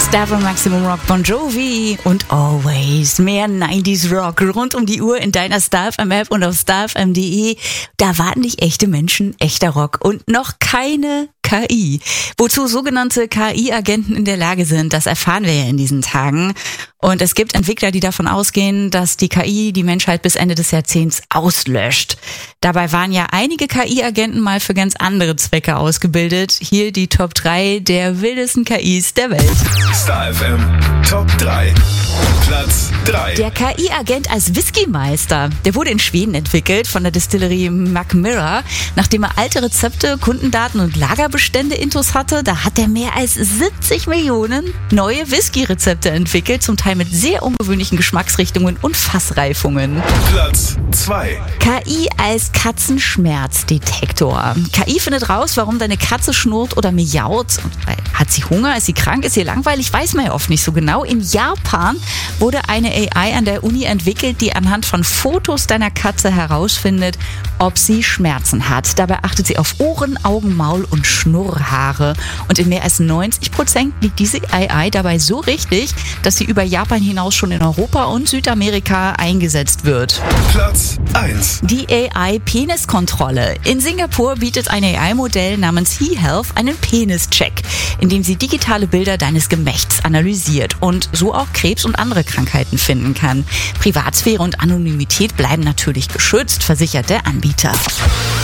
Star von Maximum Rock, Bon Jovi und Always. Mehr 90s Rock rund um die Uhr in deiner Star FM App und auf starfm.de. Da warten dich echte Menschen, echter Rock und noch keine KI. Wozu sogenannte KI-Agenten in der Lage sind, das erfahren wir ja in diesen Tagen. Und es gibt Entwickler, die davon ausgehen, dass die KI die Menschheit bis Ende des Jahrzehnts auslöscht. Dabei waren ja einige KI-Agenten mal für ganz andere Zwecke ausgebildet. Hier die Top 3 der wildesten KIs der Welt. Star FM Top 3. Platz 3. Der KI-Agent als Whiskymeister, der wurde in Schweden entwickelt von der Distillerie Mackmyra. Nachdem er alte Rezepte, Kundendaten und Lagerbestände intus hatte, da hat er mehr als 70 Millionen neue Whisky-Rezepte entwickelt, zum Teil mit sehr ungewöhnlichen Geschmacksrichtungen und Fassreifungen. Platz 2. KI als Katzenschmerzdetektor. KI findet raus, warum deine Katze schnurrt oder miaut. Hat sie Hunger? Ist sie krank? Ist sie langweilig? Weiß man ja oft nicht so genau. In Japan wurde eine AI an der Uni entwickelt, die anhand von Fotos deiner Katze herausfindet, ob sie Schmerzen hat. Dabei achtet sie auf Ohren, Augen, Maul und Schnurrhaare. Und in mehr als 90% liegt diese AI dabei so richtig, dass sie über Japan hinaus schon in Europa und Südamerika eingesetzt wird. Platz 1. Die AI-Peniskontrolle. In Singapur bietet ein AI-Modell namens HeHealth einen Penis-Check, in dem sie digitale Bilder deines Gemächts analysiert und so auch Krebs und andere Krankheiten finden kann. Privatsphäre und Anonymität bleiben natürlich geschützt, versichert der Anbieter.